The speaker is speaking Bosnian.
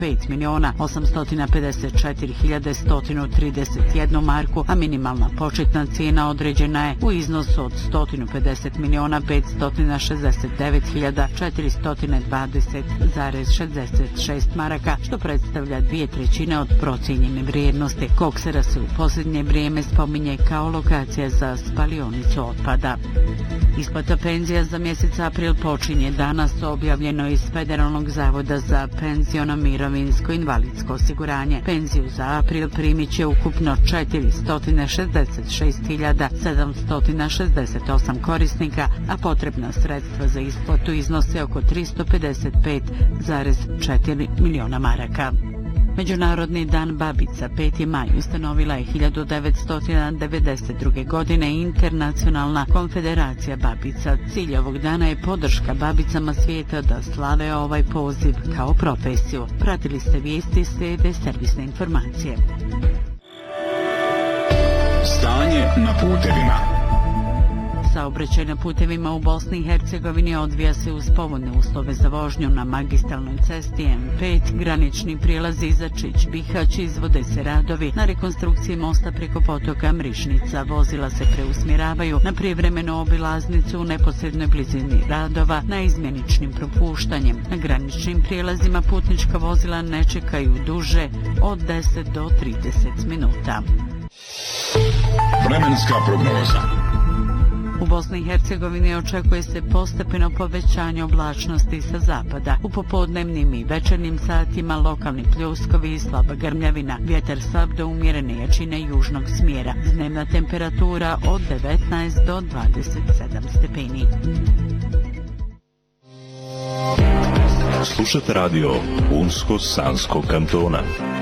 5.854.131 marku, a minimalna početna cijena određena je u iznosu od 150.569.420,66 maraka, što predstavlja 2/3 od procijenjene vrijednosti. Koksera se u posljednje vrijeme spominje kao lokacija za spalionicu otpada. Isplata penzija za mjesec april počinje danas, objavljeno iz Federalnog zavoda za penziono mirovinsko invalidsko osiguranje. Penziju za april primit će ukupno 466.768 korisnika, a potrebna sredstva za isplatu iznose oko 355,4 miliona maraka. Međunarodni dan babica 5. maj ustanovila je 1992. godine Internacionalna konfederacija babica. Cilj ovog dana je podrška babicama svijeta da slave ovaj poziv kao profesiju. Pratili ste vijesti, slijede servisne informacije. Stanje na putevima. Saobraćaj na putevima u Bosni i Hercegovini odvija se uz povoljne uslove za vožnju na magistralnoj cesti M5, granični prijelazi Izačić, Bihać, izvode se radovi na rekonstrukciji mosta preko potoka Mrišnica. Vozila se preusmjeravaju na prijevremenu obilaznicu u neposrednoj blizini radova na izmjeničnim propuštanjem. Na graničnim prijelazima putnička vozila ne čekaju duže od 10 do 30 minuta. Vremenska prognoza. U Bosni i Hercegovini očekuje se postepeno povećanje oblačnosti sa zapada. U popodnevnim i večernjim satima lokalni pljuskovi i slaba grmljavina. Vjetar slab do umjerene jačine južnog smjera. Dnevna temperatura od 19 do 27 stepeni. Slušate radio Unsko-Sanskog kantona.